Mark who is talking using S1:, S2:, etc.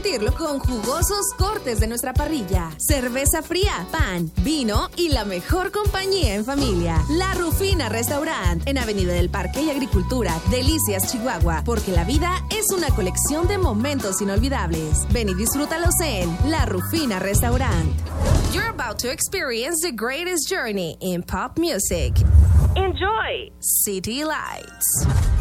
S1: sentirlo con jugosos cortes de nuestra parrilla, cerveza fría, pan, vino y la mejor compañía en familia. La Rufina Restaurant, en Avenida del Parque y Agricultura, Delicias, Chihuahua, porque la vida es una colección de momentos inolvidables. Ven y disfrútalos en La Rufina Restaurant. You're about to experience the greatest journey in pop music. Enjoy City Lights.